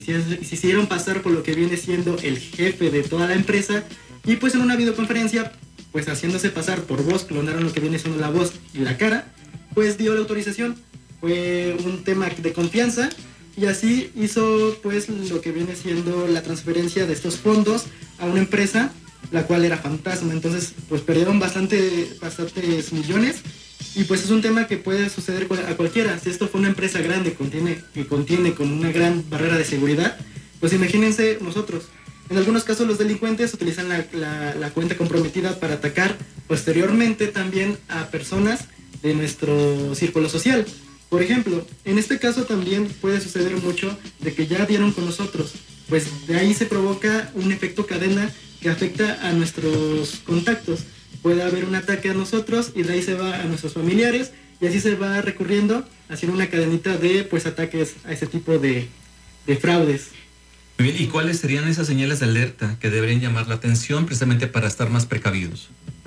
se hicieron pasar por lo que viene siendo el jefe de toda la empresa y pues en una videoconferencia, pues haciéndose pasar por voz, clonaron lo que viene siendo la voz y la cara, pues dio la autorización. Fue un tema de confianza y así hizo pues lo que viene siendo la transferencia de estos fondos a una empresa, la cual era fantasma. Entonces pues perdieron bastantes millones y pues es un tema que puede suceder a cualquiera. Si esto fue una empresa grande que contiene con una gran barrera de seguridad, pues imagínense nosotros. En algunos casos los delincuentes utilizan la cuenta comprometida para atacar posteriormente también a personas de nuestro círculo social. Por ejemplo, en este caso también puede suceder mucho de que ya dieron con nosotros, pues de ahí se provoca un efecto cadena que afecta a nuestros contactos. Puede haber un ataque a nosotros y de ahí se va a nuestros familiares y así se va recurriendo haciendo una cadenita de pues ataques a ese tipo de fraudes. Muy bien, ¿y cuáles serían esas señales de alerta que deberían llamar la atención precisamente para estar más precavidos?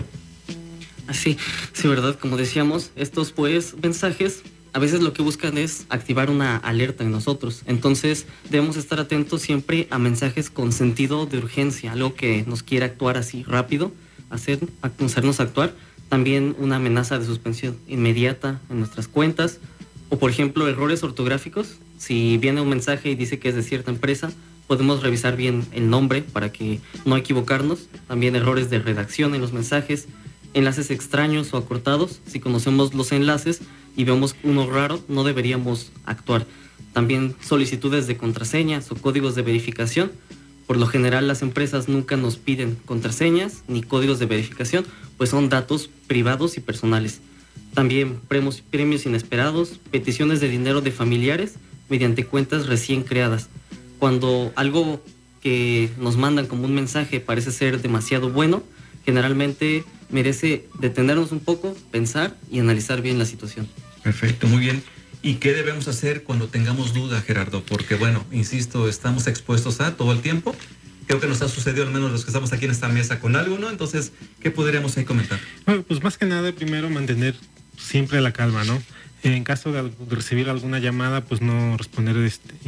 Sí, verdad, como decíamos, estos pues mensajes a veces lo que buscan es activar una alerta en nosotros. Entonces debemos estar atentos siempre a mensajes con sentido de urgencia, algo que nos quiera actuar así rápido, hacernos actuar. También una amenaza de suspensión inmediata en nuestras cuentas, o por ejemplo errores ortográficos. Si viene un mensaje y dice que es de cierta empresa, podemos revisar bien el nombre para que no equivocarnos. También errores de redacción en los mensajes, enlaces extraños o acortados. Si conocemos los enlaces y vemos uno raro, no deberíamos actuar. También solicitudes de contraseñas o códigos de verificación. Por lo general las empresas nunca nos piden contraseñas ni códigos de verificación, pues son datos privados y personales. También premios inesperados, peticiones de dinero de familiares mediante cuentas recién creadas. Cuando algo que nos mandan como un mensaje parece ser demasiado bueno, generalmente merece detenernos un poco, pensar y analizar bien la situación. Perfecto, muy bien. ¿Y qué debemos hacer cuando tengamos duda, Gerardo? Porque bueno, insisto, estamos expuestos a todo el tiempo. Creo que nos ha sucedido, al menos los que estamos aquí en esta mesa, con algo, ¿no? Entonces, ¿qué podríamos ahí comentar? Bueno, pues más que nada, primero mantener siempre la calma, ¿no? En caso de recibir alguna llamada, pues no responder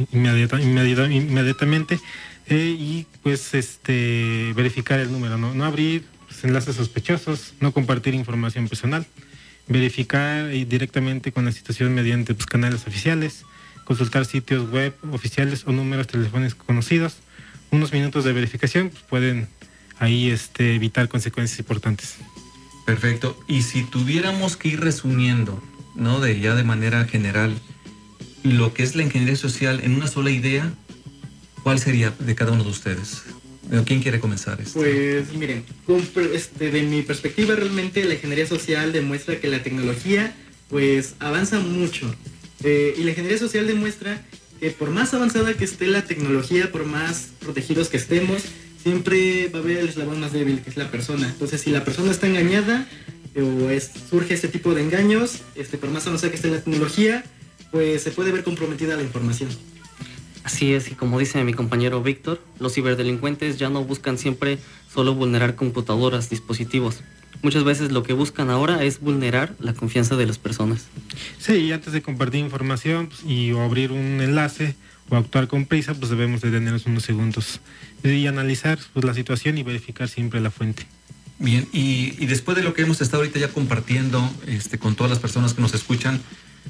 inmediatamente y pues verificar el número, ¿no? No abrir enlaces sospechosos, no compartir información personal, verificar directamente con la institución mediante canales oficiales, consultar sitios web oficiales o números telefónicos conocidos. Unos minutos de verificación pues, pueden ahí evitar consecuencias importantes. Perfecto. Y si tuviéramos que ir resumiendo, ¿no? Ya de manera general, lo que es la ingeniería social en una sola idea, ¿cuál sería de cada uno de ustedes? ¿Quién quiere comenzar esto? Pues miren, de mi perspectiva realmente la ingeniería social demuestra que la tecnología pues avanza mucho y la ingeniería social demuestra que por más avanzada que esté la tecnología, por más protegidos que estemos, siempre va a haber el eslabón más débil, que es la persona. Entonces si la persona está engañada o surge este tipo de engaños, por más avanzada que esté la tecnología, pues se puede ver comprometida la información. Así es, y como dice mi compañero Víctor, los ciberdelincuentes ya no buscan siempre solo vulnerar computadoras, dispositivos. Muchas veces lo que buscan ahora es vulnerar la confianza de las personas. Sí, y antes de compartir información o abrir un enlace o actuar con prisa, pues debemos detenernos unos segundos y analizar la situación y verificar siempre la fuente. Bien, y después de lo que hemos estado ahorita ya compartiendo con todas las personas que nos escuchan,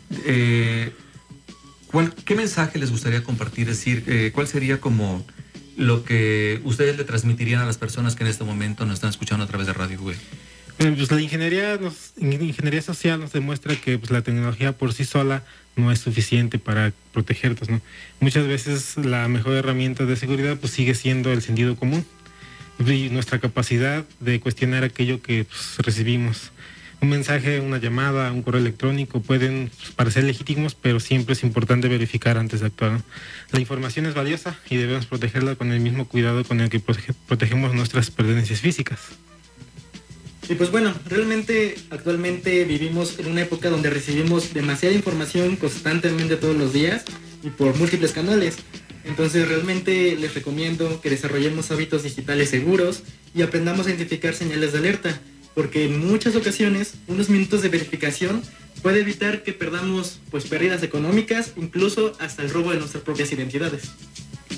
¿qué mensaje les gustaría compartir? Es decir, ¿cuál sería como lo que ustedes le transmitirían a las personas que en este momento nos están escuchando a través de Radio Web? Pues la ingeniería social nos demuestra que pues, la tecnología por sí sola no es suficiente para protegernos, ¿no? Muchas veces la mejor herramienta de seguridad pues, sigue siendo el sentido común y nuestra capacidad de cuestionar aquello que pues, recibimos. Un mensaje, una llamada, un correo electrónico pueden parecer legítimos, pero siempre es importante verificar antes de actuar, ¿no? La información es valiosa y debemos protegerla con el mismo cuidado con el que protegemos nuestras pertenencias físicas. Y pues bueno, realmente actualmente vivimos en una época donde recibimos demasiada información constantemente todos los días y por múltiples canales. Entonces realmente les recomiendo que desarrollemos hábitos digitales seguros y aprendamos a identificar señales de alerta, porque en muchas ocasiones unos minutos de verificación puede evitar que perdamos pues pérdidas económicas, incluso hasta el robo de nuestras propias identidades.